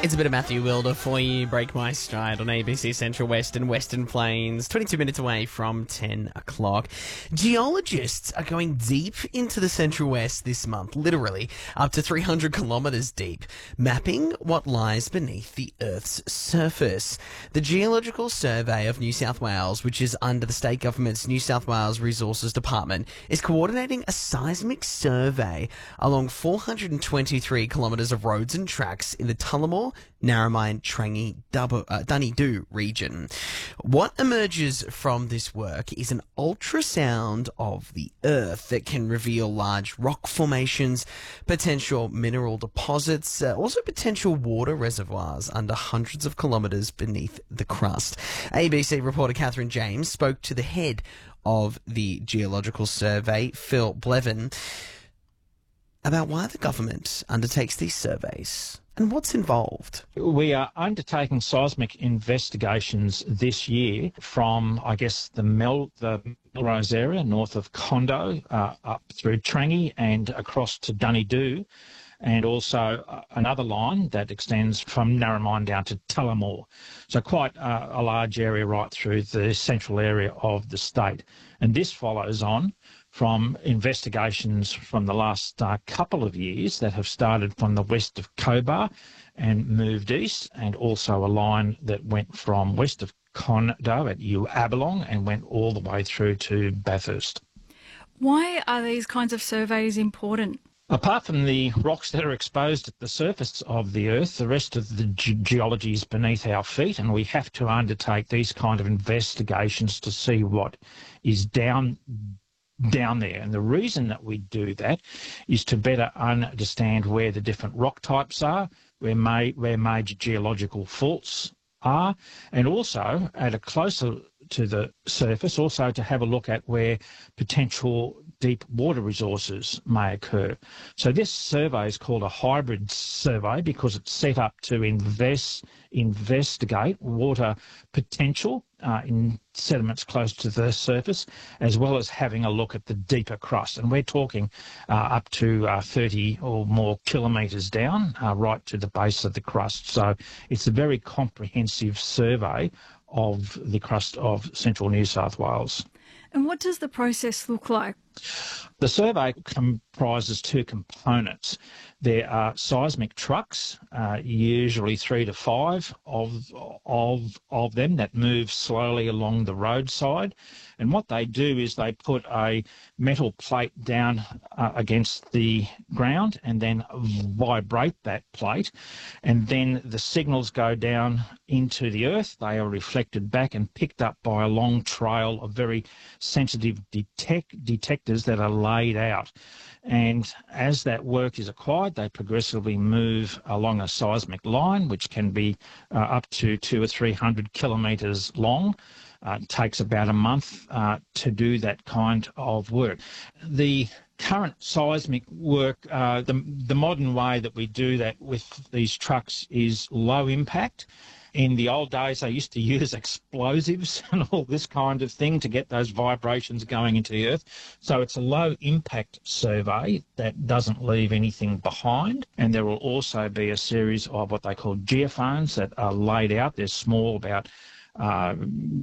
It's a bit of Matthew Wilder for you. Break My Stride on ABC Central West and Western Plains, 22 minutes away from 10 o'clock. Geologists are going deep into the Central West this month, literally up to 300 kilometres deep, mapping what lies beneath the Earth's surface. The Geological Survey of New South Wales, which is under the state government's New South Wales Resources Department, is coordinating a seismic survey along 423 kilometres of roads and tracks in the Tullamore, Narromine, Trangie, Dunedoo region. What emerges from this work is an ultrasound of the Earth that can reveal large rock formations, potential mineral deposits, also potential water reservoirs under hundreds of kilometres beneath the crust. ABC reporter Catherine James spoke to the head of the Geological Survey, Phil Blevin, about why the government undertakes these surveys and what's involved. We are undertaking seismic investigations this year from, the Melrose area, north of Condo, up through Trangie and across to Dunedoo, and also another line that extends from Narromine down to Tullamore. So quite a large area right through the central area of the state. And this follows on from investigations from the last couple of years that have started from the west of Cobar and moved east, and also a line that went from west of Condo at Abalong and went all the way through to Bathurst. Why are these kinds of surveys important? Apart from the rocks that are exposed at the surface of the Earth, the rest of the geology is beneath our feet, and we have to undertake these kind of investigations to see what is down there. And the reason that we do that is to better understand where the different rock types are, where major geological faults are, and also at a closer to the surface, also to have a look at where potential deep water resources may occur. So this survey is called a hybrid survey because it's set up to investigate water potential in sediments close to the surface, as well as having a look at the deeper crust. And we're talking up to 30 or more kilometres down, right to the base of the crust. So it's a very comprehensive survey of the crust of central New South Wales. And what does the process look like? The survey comprises two components. There are seismic trucks, usually 3 to 5 of them that move slowly along the roadside. And what they do is they put a metal plate down against the ground and then vibrate that plate. And then the signals go down into the earth. They are reflected back and picked up by a long trail of very sensitive detectors that are laid out. And as that work is acquired, they progressively move along a seismic line, which can be up to 200 or 300 kilometres long. It takes about a month to do that kind of work. The current seismic work, the modern way that we do that with these trucks is low impact. In the old days, they used to use explosives and all this kind of thing to get those vibrations going into the earth. So it's a low-impact survey that doesn't leave anything behind. And there will also be a series of what they call geophones that are laid out. They're small, about